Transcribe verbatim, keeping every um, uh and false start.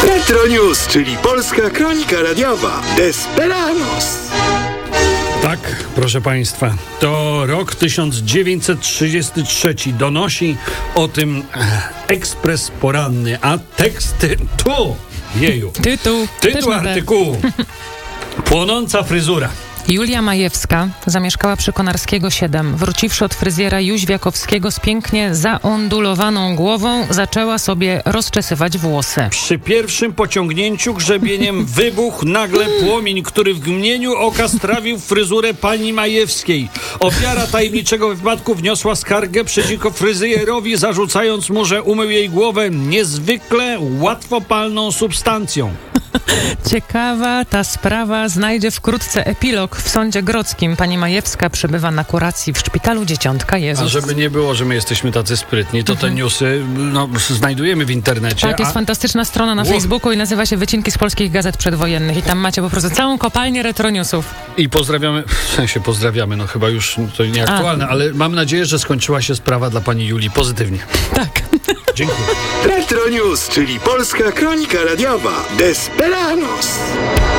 Retro News, czyli polska kronika radiowa. Desperados. Tak, proszę Państwa, to rok tysiąc dziewięćset trzydziesty trzeci. Donosi o tym Ekspres Poranny, a teksty tu, jeju, Tytuł, tytuł artykułu. Płonąca fryzura. Julia Majewska zamieszkała przy Konarskiego siedem. Wróciwszy od fryzjera Jóźwiakowskiego z pięknie zaondulowaną głową, zaczęła sobie rozczesywać włosy. Przy pierwszym pociągnięciu grzebieniem wybuchł nagle płomień, który w mgnieniu oka strawił fryzurę pani Majewskiej. Ofiara tajemniczego wypadku wniosła skargę przeciwko fryzjerowi, zarzucając mu, że umył jej głowę niezwykle łatwopalną substancją. Ciekawa ta sprawa znajdzie wkrótce epilog w sądzie grodzkim. Pani Majewska przebywa na kuracji w szpitalu Dzieciątka Jezus. A żeby nie było, że my jesteśmy tacy sprytni, to mhm. te newsy no, znajdujemy w internecie. Tak, jest a... fantastyczna strona na Facebooku i nazywa się Wycinki z polskich gazet przedwojennych. I tam macie po prostu całą kopalnię retro newsów. I pozdrawiamy, w sensie pozdrawiamy, no chyba już to nieaktualne, a. ale mam nadzieję, że skończyła się sprawa dla pani Julii pozytywnie. Tak. Dziękuję. Retro News, czyli polska kronika radiowa. Desperados.